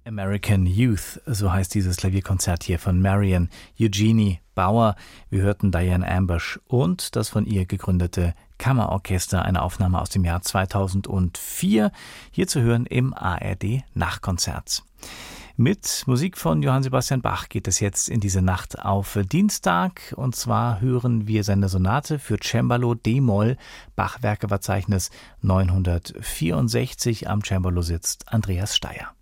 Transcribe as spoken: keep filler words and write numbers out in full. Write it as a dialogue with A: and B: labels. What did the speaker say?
A: American Youth, so heißt dieses Klavierkonzert hier von Marian Eugenie Bauer. Wir hörten Diane Ambush und das von ihr gegründete Kammerorchester, eine Aufnahme aus dem Jahr zweitausendvier, hier zu hören im A R D Nachtkonzert. Mit Musik von Johann Sebastian Bach geht es jetzt in diese Nacht auf Dienstag. Und zwar hören wir seine Sonate für Cembalo d-Moll, Bach-Werkeverzeichnis neunhundertvierundsechzig. Am Cembalo sitzt Andreas Steyer.